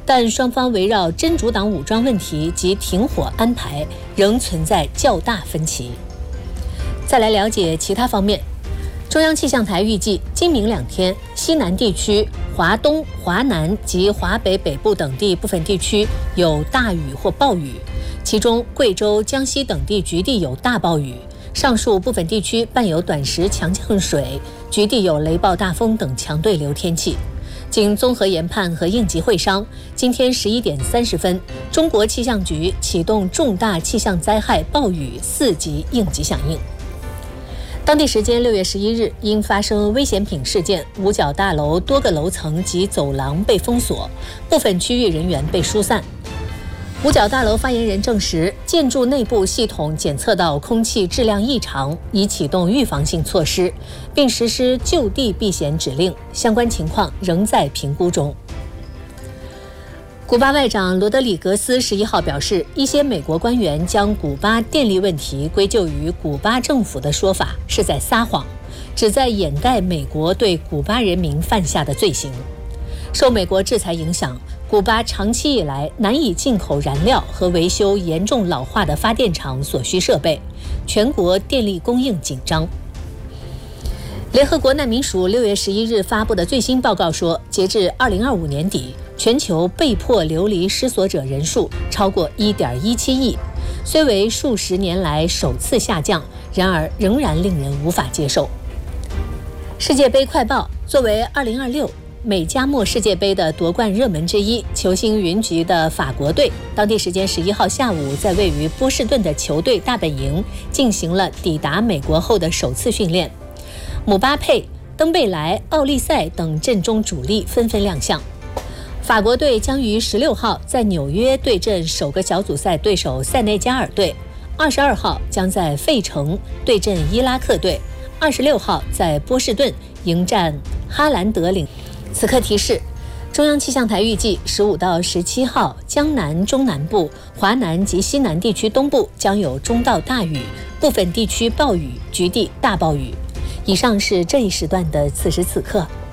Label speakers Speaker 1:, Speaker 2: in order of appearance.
Speaker 1: 但双方围绕真主党武装问题及停火安排仍存在较大分歧。再来了解其他方面，中央气象台预计今明2天，西南地区、华东、华南及华北北部等地部分地区有大雨或暴雨，其中贵州、江西等地局地有大暴雨，上述部分地区伴有短时强降水，局地有雷暴大风等强对流天气。经综合研判和应急会商，今天11点30分，中国气象局启动重大气象灾害暴雨4级应急响应。当地时间6月11日，因发生危险品事件，五角大楼多个楼层及走廊被封锁，部分区域人员被疏散。五角大楼发言人证实，建筑内部系统检测到空气质量异常，已启动预防性措施，并实施就地避险指令，相关情况仍在评估中。古巴外长罗德里格斯11号表示，一些美国官员将古巴电力问题归咎于古巴政府的说法是在撒谎，旨在掩盖美国对古巴人民犯下的罪行。受美国制裁影响，古巴长期以来难以进口燃料和维修严重老化的发电厂所需设备，全国电力供应紧张。联合国难民署6月11日发布的最新报告说，截至2025年底，全球被迫流离失所者人数超过 1.17 亿，虽为数十年来首次下降，然而仍然令人无法接受。世界杯快报，作为2026美加墨世界杯的夺冠热门之一，球星云集的法国队，当地时间11号下午在位于波士顿的球队大本营进行了抵达美国后的首次训练。姆巴佩、登贝莱、奥利塞等阵中主力纷纷亮相。法国队将于16号在纽约对阵首个小组赛对手塞内加尔队，22号将在费城对阵伊拉克队，26号在波士顿迎战哈兰德领。此刻提示，中央气象台预计15到17号，江南、中南部、华南及西南地区东部将有中到大雨，部分地区暴雨，局地大暴雨。以上是这一时段的此时此刻。